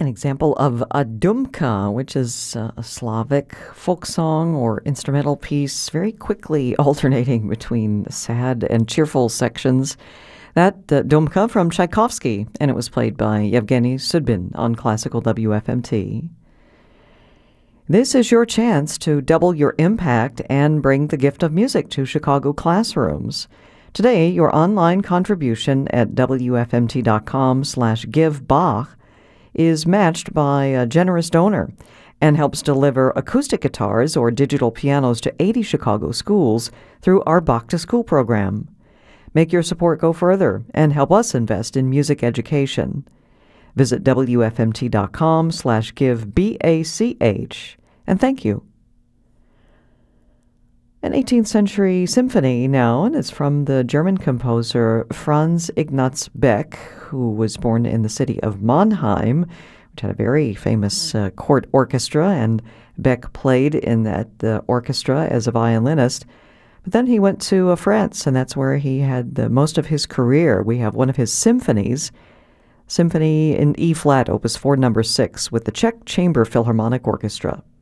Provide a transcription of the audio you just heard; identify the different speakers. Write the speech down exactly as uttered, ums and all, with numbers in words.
Speaker 1: an example of a dumka, which is uh, a Slavic folk song or instrumental piece, very quickly alternating between sad and cheerful sections. That uh, dumka from Tchaikovsky, and it was played by Yevgeny Sudbin on Classical W F M T. This is your chance to double your impact and bring the gift of music to Chicago classrooms. Today, your online contribution at W F M T dot com slash give Bach is matched by a generous donor and helps deliver acoustic guitars or digital pianos to eighty Chicago schools through our Bach to School program. Make your support go further and help us invest in music education. Visit W F M T dot com slash give B A C H, and thank you. An eighteenth century symphony now, and it's from the German composer Franz Ignaz Beck, who was born in the city of Mannheim, which had a very famous uh, court orchestra, and Beck played in that uh, orchestra as a violinist. But then he went to uh, France, and that's where he had the, most of his career. We have one of his symphonies, Symphony in E-flat, Opus four, Number six, with the Czech Chamber Philharmonic Orchestra.